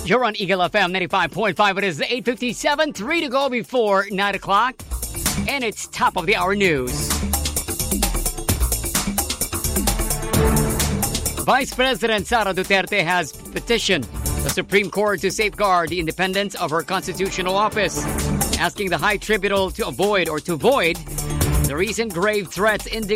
You're on Eagle FM 95.5. It is 8:57, 3 to go before 9 o'clock. And it's top of the hour news. Vice President Sara Duterte has petitioned the Supreme Court to safeguard the independence of her constitutional office, asking the High Tribunal to void the recent grave threats